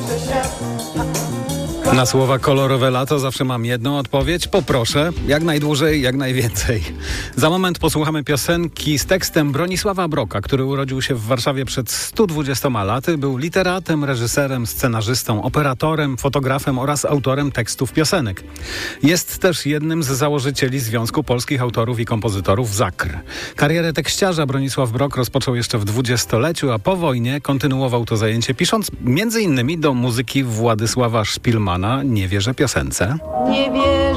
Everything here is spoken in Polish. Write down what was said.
Na słowa kolorowe lato zawsze mam jedną odpowiedź. Poproszę, jak najdłużej, jak najwięcej. Za moment posłuchamy piosenki z tekstem Bronisława Broka, który urodził się w Warszawie przed 120 laty. Był literatem, reżyserem, scenarzystą, operatorem, fotografem oraz autorem tekstów piosenek. Jest też jednym z założycieli Związku Polskich Autorów i Kompozytorów ZAKR. Karierę tekściarza Bronisław Brok rozpoczął jeszcze w dwudziestoleciu, a po wojnie kontynuował to zajęcie, pisząc m.in. do muzyki Władysława Szpilmana Nie wierzę piosence. Nie wierzę.